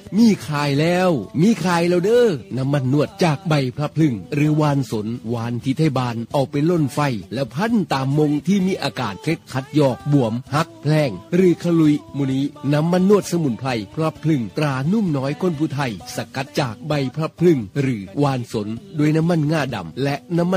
มีขายแล้วเด้อน้ำมันนวดจากใบพระพลึงหรือวานสนวานที่ไทยบานเอาไปล่นไฟแล้วพันตามมงที่มีอาการเคล็ดขัดยอกบวมหักแพลงหรือขลุยมุนีน้ำมันนวดสมุนไพรพระพลึงตรานุ่มน้อยคนผู้ไทยสกัดจากใบพระพลึงหรือวานสนด้วยน้ำมันง่าดำและน้ำมัน